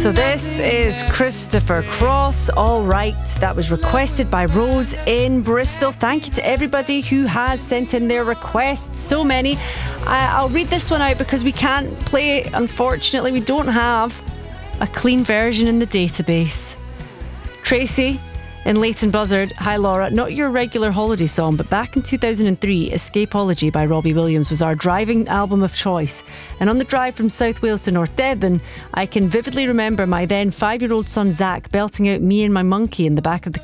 So this is Christopher Cross, All Right. That was requested by Rose in Bristol. Thank you to everybody who has sent in their requests. So many. I'll read this one out because we can't play it. Unfortunately, we don't have a clean version in the database. Tracy in Leighton Buzzard. Hi Laura, not your regular holiday song, but back in 2003, Escapology by Robbie Williams was our driving album of choice. And on the drive from South Wales to North Devon, I can vividly remember my then 5-year-old son Zach belting out Me and My Monkey in the back of the